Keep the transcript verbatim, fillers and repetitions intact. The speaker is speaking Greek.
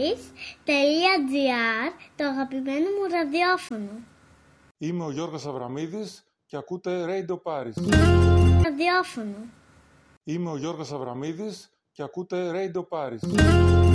paris.gr, το αγαπημένο μου ραδιόφωνο. Είμαι ο Γιώργος Αβραμίδης και ακούτε Radio Paris. Ραδιόφωνο. Είμαι ο Γιώργος Αβραμίδης και ακούτε Radio Paris.